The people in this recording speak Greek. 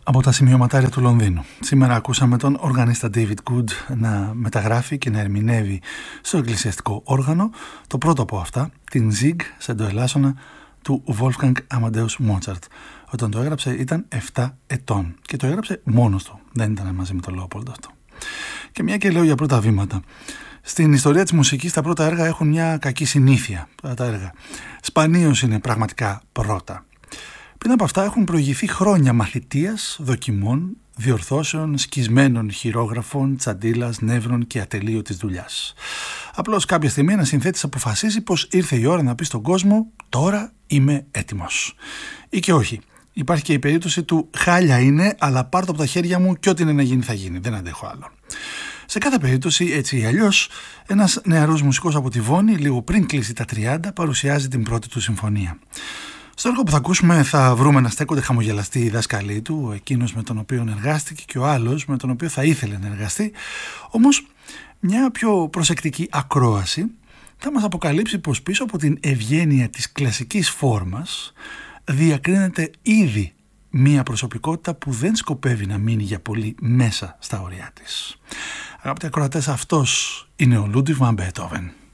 Από τα σημειωματάρια του Λονδίνου. Σήμερα ακούσαμε τον οργανίστα David Good να μεταγράφει και να ερμηνεύει στο εκκλησιαστικό όργανο το πρώτο από αυτά, την Zig σε ντοελάσσονα του Wolfgang Amadeus Mozart. Όταν το έγραψε ήταν 7 ετών και το έγραψε μόνος του, δεν ήταν μαζί με τον Λέοπολντ αυτό. Και μια και λέω για πρώτα βήματα. Στην ιστορία της μουσικής τα πρώτα έργα έχουν μια κακή συνήθεια. Τα έργα σπανίως είναι πραγματικά πρώτα. Πριν από αυτά έχουν προηγηθεί χρόνια μαθητείας, δοκιμών, διορθώσεων, σκισμένων χειρόγραφων, τσαντίλας, νεύρων και ατελείωτης δουλειάς. Απλώς κάποια στιγμή ένας συνθέτης αποφασίζει πως ήρθε η ώρα να πει στον κόσμο «Τώρα είμαι έτοιμος». Ή και όχι. Υπάρχει και η περίπτωση του «Χάλια είναι, αλλά πάρ' το από τα χέρια μου και ό,τι είναι να γίνει θα γίνει, δεν αντέχω άλλο». Σε κάθε περίπτωση, έτσι ή αλλιώς, ένας νεαρός μουσικός από τη Βόνη, λίγο πριν κλείσει τα 30, παρουσιάζει την πρώτη του συμφωνία. Στο έργο που θα ακούσουμε θα βρούμε να στέκονται χαμογελαστοί οι δάσκαλοι του, εκείνος με τον οποίο εργάστηκε και ο άλλος με τον οποίο θα ήθελε να εργαστεί. Όμως μια πιο προσεκτική ακρόαση θα μας αποκαλύψει πως πίσω από την ευγένεια της κλασικής φόρμας διακρίνεται ήδη μια προσωπικότητα που δεν σκοπεύει να μείνει για πολύ μέσα στα ωριά της. Αγαπητοί ακροατές, αυτός είναι ο Ludwig van Beethoven.